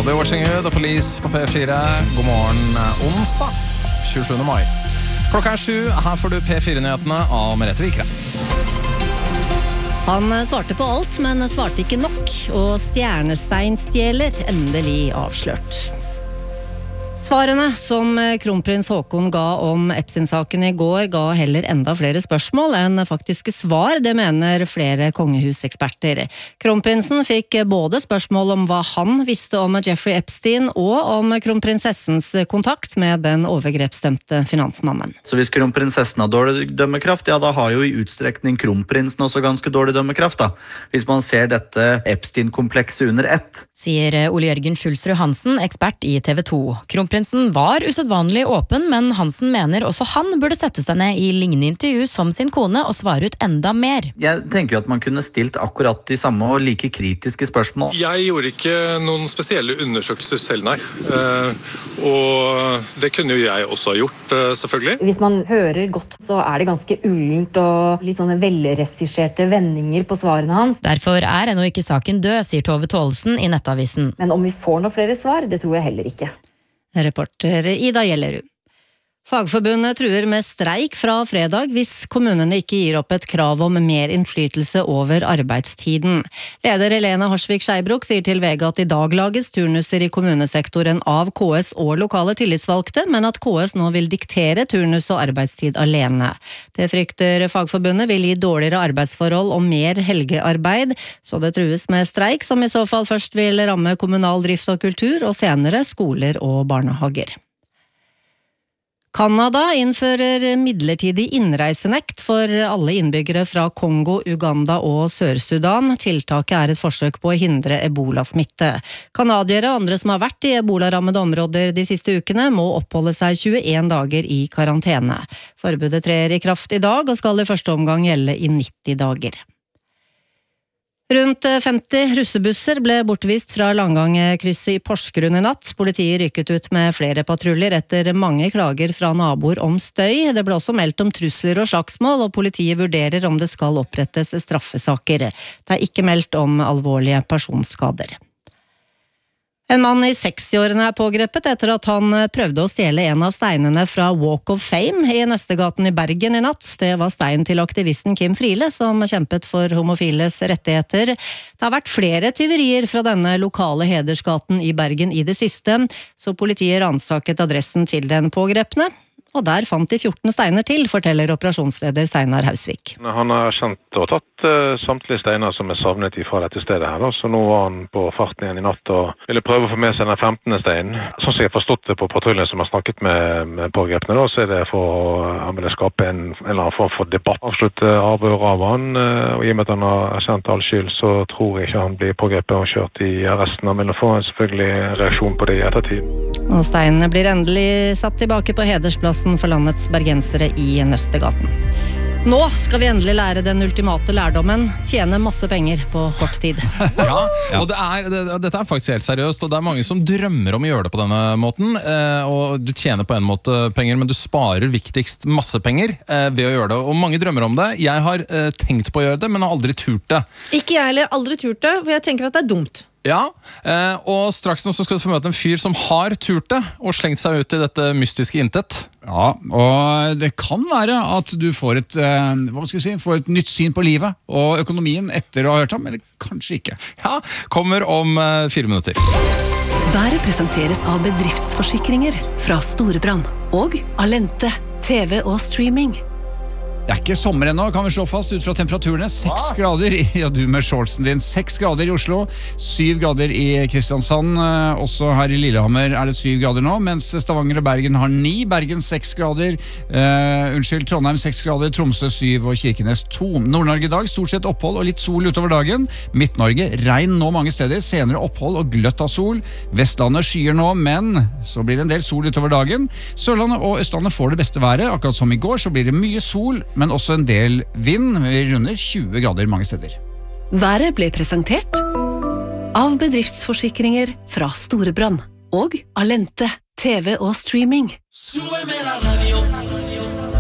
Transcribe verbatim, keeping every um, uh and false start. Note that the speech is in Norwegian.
I'll be watching you, The Police på P fire. God morgen, onsdag tjuesjuende mai. Klokka er sju, her får du P fire-nyhetene av Merete Vikre. Han svarte på alt, men svarte ikke nok, og stjernesteinstjeler endelig avslørt. Svarene som kronprins Haakon ga om Epstein-saken i går ga heller enda flere spørsmål enn faktiske svar, det mener flere kongehuseksperter. Kronprinsen fikk både spørsmål om hva han visste om Jeffrey Epstein og om kronprinsessens kontakt med den overgrepsdømte finansmannen. Så hvis kronprinsessen har dårlig dømmekraft, ja da har jo i utstrekning kronprinsen også ganske dårlig dømmekraft da. Hvis man ser dette Epstein-komplekset under ett. Sier Ole Jørgen Schulsrud Hansen, ekspert i T V to. Kronprinsen var usedvanlig åpen, men Hansen mener også han burde sette seg ned i lignende intervju som sin kone og svare ut enda mer. Jeg tenker jo at man kunne stilt akkurat de samme og like kritiske spørsmål. Jeg gjorde ikke noen spesielle undersøkelser selv, nei. Uh, og det kunne jo jeg også ha gjort, uh, selvfølgelig. Hvis man hører godt, så er det ganske ullent og litt sånne velregisserte vendinger på svarene hans. Derfor er ennå ikke saken død, sier Tove Tålesen i Nettavisen. Men om vi får noen flere svar, det tror jeg heller ikke. Reporter Ida Gjellerud. Fagforbundet truer med streik fra fredag hvis kommunene ikke gir opp et krav om mer innflytelse over arbeidstiden. Leder Helene Horsvik Skeibrok sier til V G at i dag lages turnuser i kommunesektoren av K S og lokale tillitsvalgte, men at K S nå vil diktere turnus og arbeidstid alene. Det frykter Fagforbundet vil gi dårligere arbeidsforhold og mer helgearbeid, så det trues med streik som i så fall først vil ramme kommunal drift og kultur, og senere skoler og barnehager. Kanada innfører midlertidig innreisenekt for alle innbyggere fra Kongo, Uganda og Sør-Sudan. Tiltaket er et forsøk på å hindre ebola-smitte. Kanadiere og andre som har vært i ebola-rammede områder de siste ukene må oppholde seg tjueen dager i karantene. Forbudet trer i kraft i dag og skal i første omgang gjelde i nitti dager. Rundt femti russebusser ble bortvist fra Langang-krysset i Porsgrunn i natt. Politiet rykket ut med flere patruljer etter mange klager fra naboer om støy. Det ble også meldt om trusler og slagsmål, og politiet vurderer om det skal opprettes straffesaker. Det er ikke meldt om alvorlige personskader. En mann i sekstiårene er pågrepet etter at han prøvde å stjele en av steinene fra Walk of Fame i Nøstegaten i Bergen i natt. Det var stein til aktivisten Kim Friele, som kjempet for homofiles rettigheter. Det har vært flere tyverier fra denne lokale hedersgaten i Bergen i det siste, så politiet ransaket adressen til den pågrepne. Og der fant de fjorten steiner til, forteller operasjonsleder Steinar Hausvik. Han har kjent og tatt uh, samtlige steiner som er savnet fra dette stedet her, da. Så nå var han på farten igjen i natt og ville prøve å få med seg den femtende steinen. Sånn som jeg har forstått det på patruljen som har snakket med, med pågrepene, da, så er det for å uh, skape en, en eller annen form for debatt. Avslutte avhør av han, uh, og i og med at han har kjent all skyld, så tror jeg ikke han blir pågrepet og kjørt i arresten. Han vil få en selvfølgelig reaksjon på det i ettertid. Og steinene blir endelig satt tilbake på hedersplassen for landets bergensere i Nøstegaten. Nå skal vi endelig lære den ultimate lærdommen, tjene masse penger på kort tid. Ja, og det er, det, dette er faktisk helt seriøst, og det er mange som drømmer om å gjøre det på denne måten, eh, og du tjener på en måte penger, men du sparer viktigst masse penger eh, ved å gjøre det, og mange drømmer om det. Jeg har eh, tenkt på å gjøre det, men har aldri turt det. Ikke jeg heller, aldri turt det, for jeg tenker at det er dumt. Ja, eh, og straks nå så skal du få møte en fyr som har turt det og slengt seg ut i dette mystiske intet. Ja, og det kan være at du får et, eh, hva skal jeg si, får et nytt syn på livet og økonomien etter å ha hørt ham, eller kanskje ikke. Ja, kommer om eh, fire minutter. Været presenteres av bedriftsforsikringer fra Storebrand og Alente, T V og streaming. Det er ikke sommer ennå, kan vi slå fast ut fra temperaturene. Seks grader, i, ja du med shortsen din, seks grader i Oslo, syv grader i Kristiansand, også her i Lillehammer er det syv grader nå, mens Stavanger og Bergen har ni, Bergen seks grader, uh, unnskyld, Trondheim seks grader, Tromsø syv og Kirkenes to. Nord-Norge i dag, stort sett opphold og litt sol utover dagen. Midt-Norge, regn nå mange steder, senere opphold og gløtt av sol. Vestlandet skyer nå, men så blir det en del sol utover dagen. Sørlandet og Østlandet får det beste været, akkurat som i går så blir det mye sol, men også en del vind, runder tjue grader mange steder. Været ble presentert av bedriftsforsikringer fra Storebrand og Alente, T V og streaming.